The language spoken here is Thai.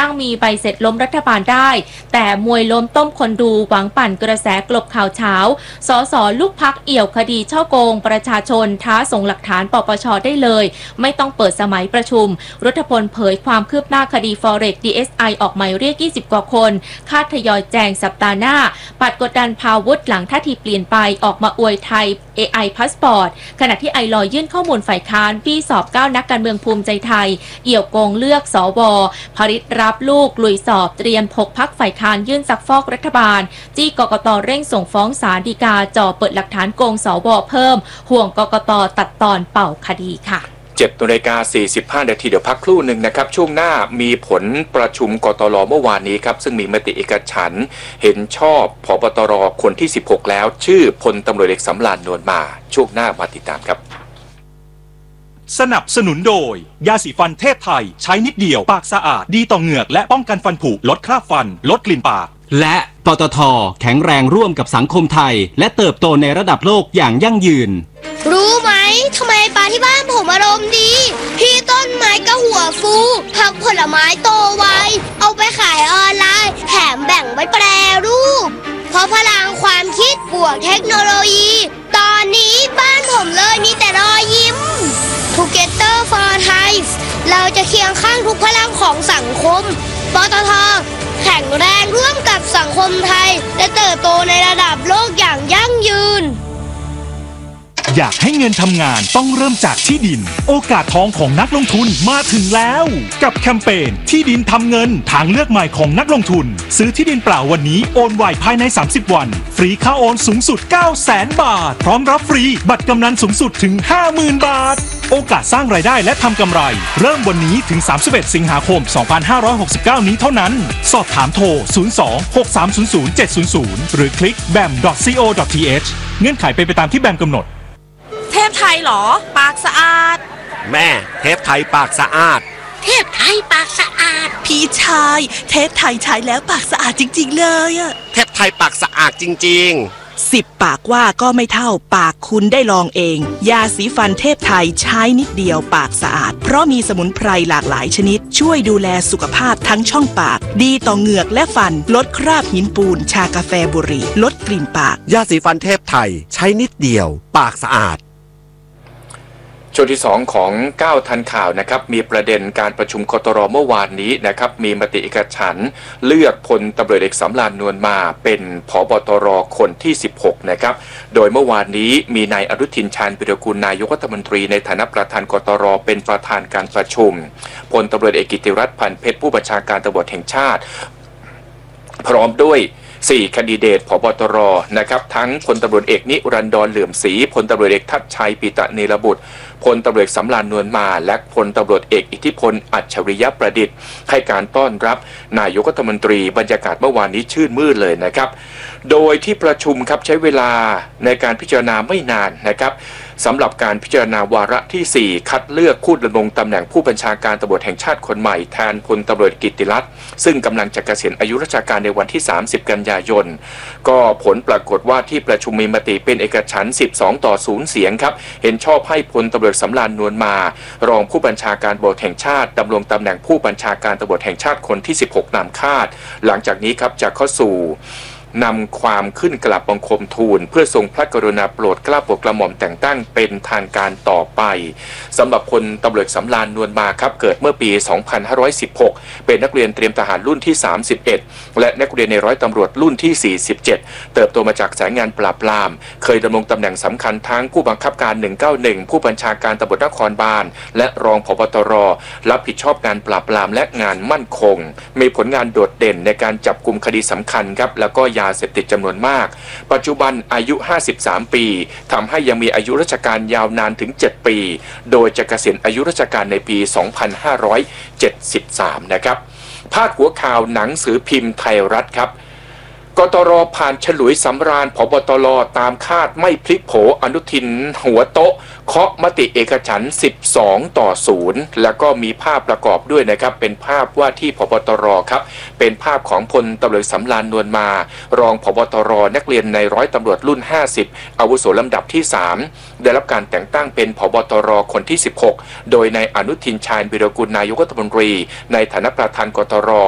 งมีใบเสร็จล้มรัฐบาลได้แต่มวยล้มต้มคนดูหวังปั่นกระแสกลบข่าวเช้าสสลูกพักเอี่ยวคดีช่อโกงประชาชนท้าส่งหลักฐานปปช.ได้เลยไม่ต้องเปิดสมัยประชุมรัฐพลเผยความคืบหน้าคดีฟอเร็กซ์ DSI ออกหมายเรียก20กว่าคนคาดทยอยแจงสัปดาห์หน้าปัดกดดันพาวุธหลังท่าทีเปลี่ยนไปออกมาอวยไทย AI พาสปอร์ตขณะที่ไอลอยยื่นข้อมูลฝ่ายค้านปี้สอบ9นักการเมืองภูมิใจไทยเอี่ยวโกงเลือกสวภริษรับลูกลุยสอบเตรียม6พรรคฝ่ายค้านยื่นซักฟอกรัฐบาลจี้กกต.เร่งส่งฟ้องศาลฎีกาจ่อเปิดหลักฐานโกงสวเพิ่มห่วงกกต.ตัดตอนเป่าคดีค่ะ 7:45 นาทีเดี๋ยวพักครู่หนึ่งนะครับช่วงหน้ามีผลประชุมกตร.เมื่อวานนี้ครับซึ่งมีมติเอกฉันท์เห็นชอบผบตร.คนที่16แล้วชื่อพลตำรวจเอกสำราญนวลมาช่วงหน้ามาติดตามครับสนับสนุนโดยยาสีฟันเทพไทยใช้นิดเดียวปากสะอาดดีต่อเหงือกและป้องกันฟันผุลดคราบฟันลดกลิ่นปากและปตท.แข็งแรงร่วมกับสังคมไทยและเติบโตในระดับโลกอย่างยั่งยืนรู้ไหมทำไมปลาที่บ้านผมอารมณ์ดีพี่ต้นไม้ก็หัวฟูผักผลไม้โตไวเอาไปขายออนไลน์แถมแบ่งไว้แปรรูปเพราะพลังความคิดบวกเทคโนโลยีตอนนี้บ้านผมเลยมีแต่รอยยิ้ม Together for Thai เราจะเคียงข้างทุกพลังของสังคมปตท.แข็งแรงร่วมกับสังคมไทยและเติบโตในระดับโลกอย่างยั่งยืนอยากให้เงินทำงานต้องเริ่มจากที่ดินโอกาสทองของนักลงทุนมาถึงแล้วกับแคมเปญที่ดินทำเงินทางเลือกใหม่ของนักลงทุนซื้อที่ดินเปล่าวันนี้โอนไวภายใน30วันฟรีค่าโอนสูงสุด 900,000 บาทพร้อมรับฟรีบัตรกำนันสูงสุดถึง 50,000 บาทโอกาสสร้างรายได้และทำกำไรเริ่มวันนี้ถึง31สิงหาคม2569นี้เท่านั้นสอบถามโทร02-6300-700หรือคลิก bam.co.th เงื่อนไขเป็นไปตามที่แบมกำหนดเทพไทยเหรอปากสะอาดแม่เทพไทยปากสะอาดเทพไทยปากสะอาดพี่ชายเทพไทยใช้แล้วปากสะอาดจริงๆเลยอะเทพไทยปากสะอาดจริงๆ10ปากว่าก็ไม่เท่าปากคุณได้ลองเองยาสีฟันเทพไทยใช้นิดเดียวปากสะอาดเพราะมีสมุนไพรหลากหลายชนิดช่วยดูแลสุขภาพทั้งช่องปากดีต่อเหงือกและฟันลดคราบหินปูนชากาแฟบุหรี่ลดกลิ่นปากยาสีฟันเทพไทยใช้นิดเดียวปากสะอาดช่วงที่2ของ9ทันข่าวนะครับมีประเด็นการประชุมกตร.เมื่อวานนี้นะครับมีมติเอกฉันท์เลือกพลตำรวจเอกสำราญนวลมาเป็นผบตร.คนที่16นะครับโดยเมื่อวานนี้มีนายอนุทินชาญวิรากูลนายกรัฐมนตรีในฐานะประธานกตร.เป็นประธานการประชุมพลตำรวจเอกกิติรัตน์พันเพชรผู้บัญชาการตำรวจแห่งชาติพร้อมด้วย4แคนดิเดตผบตร.นะครับทั้งพลตำรวจเอกนิรันดรเหลื่อมศรีพลตำรวจเอกทัชชัยปิตะเนรบุตรพลตำรวจเอกสำราญนวลมาและพลตำรวจเอกอิทธิพลอัจฉริยประดิษฐ์ให้การต้อนรับนายกรัฐมนตรีบรรยากาศเมื่อวานนี้ชื่นมื่นเลยนะครับโดยที่ประชุมครับใช้เวลาในการพิจารณาไม่นานนะครับสำหรับการพิจารณาวาระที่4คัดเลือกผู้ดำรงตำแหน่งผู้บัญชาการตำรวจแห่งชาติคนใหม่แทนพลตำรวจกิตติรัตน์ซึ่งกำลังจะเกษียณอายุราชการในวันที่30กันยายนก็ผลปรากฏว่าที่ประชุมมีมติเป็นเอกฉันท์12-0เสียงครับเห็นชอบให้พลตำรวจสำราญนวลมารองผู้บัญชาการตำรวจแห่งชาติดำรงตำแหน่งผู้บัญชาการตำรวจแห่งชาติคนที่16นำคาดหลังจากนี้ครับจะเข้าสู่นำความขึ้นกราบบังคมทูลเพื่อทรงพระกรุณาโปรดเกล้าโปรดกระหม่อมแต่งตั้งเป็นทางการต่อไปสำหรับพลตำรวจสำราญนวลมาครับเกิดเมื่อปี 2516 เป็นนักเรียนเตรียมทหารรุ่นที่ 31 และนักเรียนในร้อยตำรวจรุ่นที่ 47 เติบโตมาจากสายงานปราบปรามเคยดำรงตำแหน่งสำคัญทั้งผู้บังคับการ 191 ผู้บัญชาการตำรวจนครบาลและรองผบตร.รับผิดชอบงานปราบปรามและงานมั่นคงมีผลงานโดดเด่นในการจับกุมคดีสำคัญครับแล้วก็ยาเสพติดจำนวนมากปัจจุบันอายุ53ปีทำให้ยังมีอายุราชการยาวนานถึง7ปีโดยจะเกษียณอายุราชการในปี 2573 นะครับพาดหัวข่าวหนังสือพิมพ์ไทยรัฐครับกตร.ผ่านฉลุยสำราญผบตร.ตามคาดไม่พลิกโผอนุทินหัวโต๊ะเคาะมติเอกฉันท์12-0แล้วก็มีภาพประกอบด้วยนะครับเป็นภาพว่าที่ผบตร.ครับเป็นภาพของพลตำรวจสำราญนวลมารองผบตร.นักเรียนในร้อยตำรวจรุ่น50อาวุโสลำดับที่3ได้รับการแต่งตั้งเป็นผบตร.คนที่16โดยนายอนุทินชาญวิรากูลนายกรัฐมนตรีในฐานะประธานกตร.